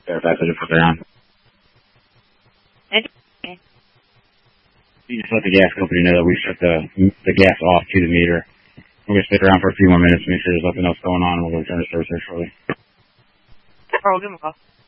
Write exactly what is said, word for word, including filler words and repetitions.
Fairfax, I just put that on. Okay. You just let the gas company know that we shut the the gas off to the meter. We're going to stick around for a few more minutes to make sure there's nothing else going on, and we'll return to service there shortly. All right, we'll give him a call.